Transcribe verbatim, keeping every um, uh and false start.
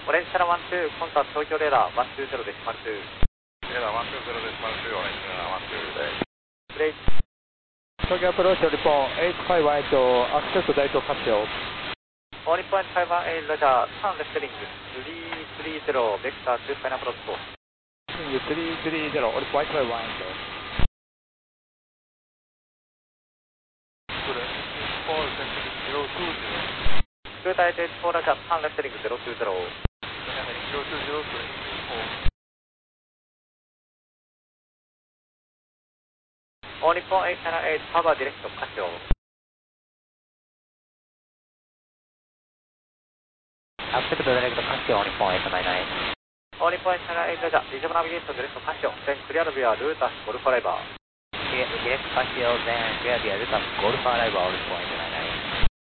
オレンジチャナワンツー、コンタクト東京レーダーワンツーゼロデシマルツー。 レーダーワンツーゼロデシマルツー、オレンジチャナワンツーで。 プレイ。 東京アプローチリポートエイトファイブワイド、アクセスデートカシオ。 オー日本ファイブワンエイラジャー、ターンレフテリング、スリースリーゼロ、ベクターツーファイナルプロット。 スリースリーゼロ、オリファイブワイワンド。 スクーターエイトエイトフォーラジャー、ターンレフテリングゼロツーゼロ。オー日本エイトナインエイト、カバーディレクトカシオ。アクセプトディレクトカシオ、オー日本エイトナインナイン。オー日本エイトナインエイトラジャー、リジョブナビゲーションディレクトカシオ、全クリアのビア、ルータス、ゴルフアライバー。ディレクトカシオ、全クリアビア、ルータス、ゴルフアライバー、オー日本エイトナインナイン。